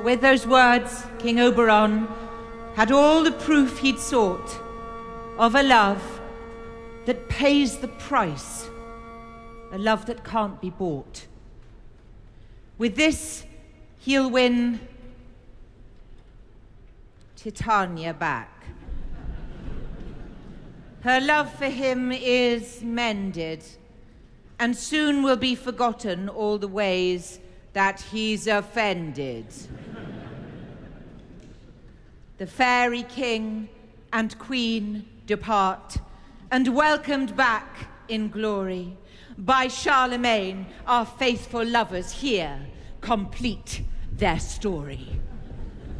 With those words, King Oberon had all the proof he'd sought of a love that pays the price, a love that can't be bought. With this, he'll win Titania back. Her love for him is mended, and soon will be forgotten all the ways that he's offended. The fairy king and queen depart, and welcomed back in glory by Charlemagne, our faithful lovers here complete their story.